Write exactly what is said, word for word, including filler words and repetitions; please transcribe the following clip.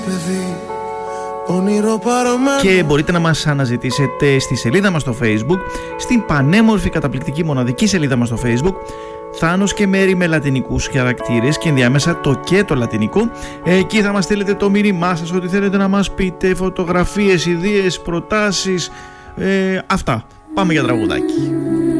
Και μπορείτε να μας αναζητήσετε στη σελίδα μας στο Facebook, στην πανέμορφη, καταπληκτική, μοναδική σελίδα μας στο Facebook, Θάνος και Μέρη με λατινικούς χαρακτήρες και ενδιάμεσα το και το λατινικό. Εκεί θα μας στείλετε το μήνυμά σας, ό,τι θέλετε να μας πείτε, φωτογραφίες, ιδέες, προτάσεις, ε, αυτά. Πάμε για τραγουδάκι.